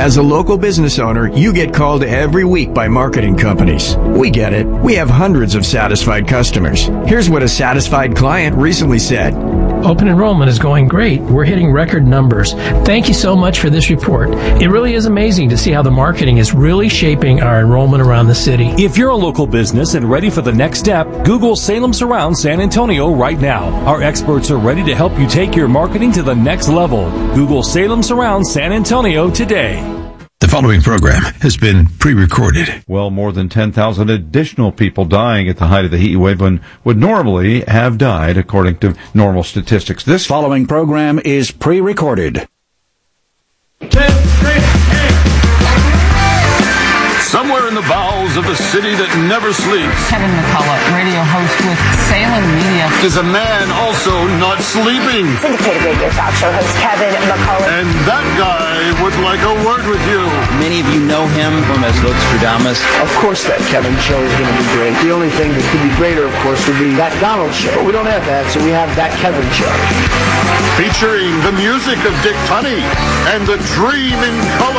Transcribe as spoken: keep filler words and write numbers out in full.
As a local business owner, you get called every week by marketing companies. We get it. We have hundreds of satisfied customers. Here's what a satisfied client recently said. Open enrollment is going great. We're hitting record numbers. Thank you so much for this report. It really is amazing to see how the marketing is really shaping our enrollment around the city. If you're a local business and ready for the next step, Google Salem Surround San Antonio right now. Our experts are ready to help you take your marketing to the next level. Google Salem Surround San Antonio today. The following program has been pre-recorded. Well, more than ten thousand additional people dying at the height of the heat wave when would normally have died, according to normal statistics. This following program is pre-recorded. Ten, three, eight. Somewhere in the bowels of a city that never sleeps, Kevin McCullough, radio host with Salem Media, is a man also not sleeping. Syndicated radio talk show host Kevin McCullough. And that guy would like a word with you. Many of you know him from as Nostradamus. Of course that Kevin show is going to be great. The only thing that could be greater, of course, would be that Donald show. But we don't have that, so we have that Kevin show. Featuring the music of Dick Tunney and the Dream in Color.